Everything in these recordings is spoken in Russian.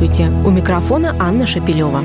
Здравствуйте! У микрофона Анна Шапилева.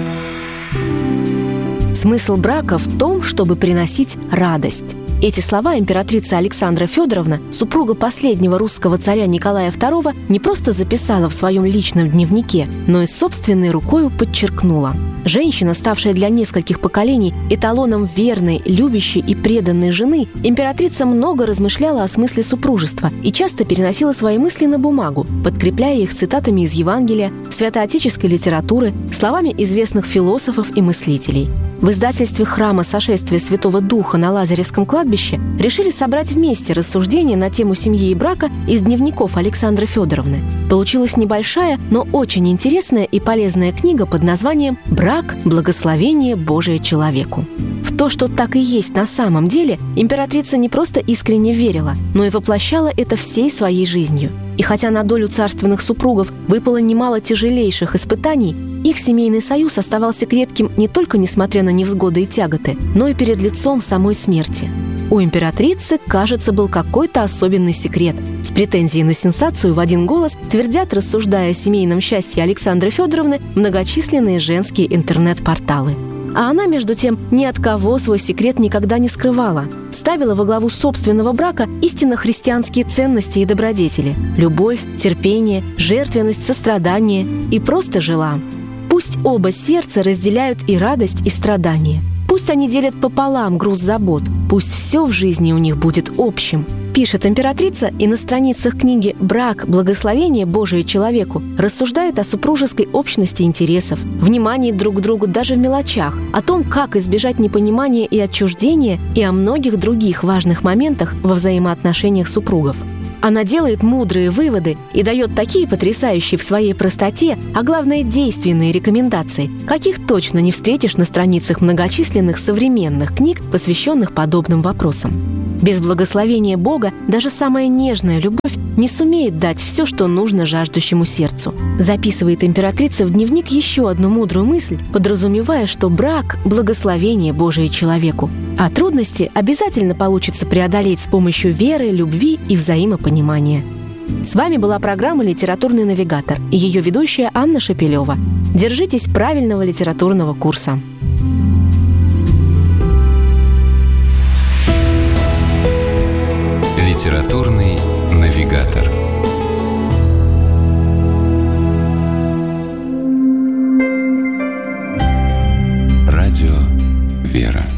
Смысл брака в том, чтобы приносить радость. Эти слова императрица Александра Федоровна, супруга последнего русского царя Николая II, не просто записала в своем личном дневнике, но и собственной рукою подчеркнула. Женщина, ставшая для нескольких поколений эталоном верной, любящей и преданной жены, императрица много размышляла о смысле супружества и часто переносила свои мысли на бумагу, подкрепляя их цитатами из Евангелия, святоотеческой литературы, словами известных философов и мыслителей. В издательстве Храма Сошествия Святого Духа на Лазаревском кладбище решили собрать вместе рассуждения на тему семьи и брака из дневников Александры Федоровны. Получилась небольшая, но очень интересная и полезная книга под названием «Брак. Благословение Божие человеку». В то, что так и есть на самом деле, императрица не просто искренне верила, но и воплощала это всей своей жизнью. И хотя на долю царственных супругов выпало немало тяжелейших испытаний, их семейный союз оставался крепким не только несмотря на невзгоды и тяготы, но и перед лицом самой смерти. У императрицы, кажется, был какой-то особенный секрет. С претензией на сенсацию в один голос твердят, рассуждая о семейном счастье Александры Федоровны, многочисленные женские интернет-порталы. А она, между тем, ни от кого свой секрет никогда не скрывала. Ставила во главу собственного брака истинно христианские ценности и добродетели – любовь, терпение, жертвенность, сострадание – и просто жила. Пусть оба сердца разделяют и радость, и страдание. Пусть они делят пополам груз забот. Пусть все в жизни у них будет общим. Пишет императрица, и на страницах книги «Брак. Благословение Божие человеку» рассуждает о супружеской общности интересов, внимании друг к другу даже в мелочах, о том, как избежать непонимания и отчуждения, и о многих других важных моментах во взаимоотношениях супругов. Она делает мудрые выводы и дает такие потрясающие в своей простоте, а главное действенные рекомендации, каких точно не встретишь на страницах многочисленных современных книг, посвященных подобным вопросам. Без благословения Бога даже самая нежная любовь не сумеет дать все, что нужно жаждущему сердцу. Записывает императрица в дневник еще одну мудрую мысль, подразумевая, что брак – благословение Божие человеку, а трудности обязательно получится преодолеть с помощью веры, любви и взаимопонимания. С вами была программа «Литературный навигатор» и ее ведущая Анна Шапилева. Держитесь правильного литературного курса. Литературный навигатор. Радио «Вера».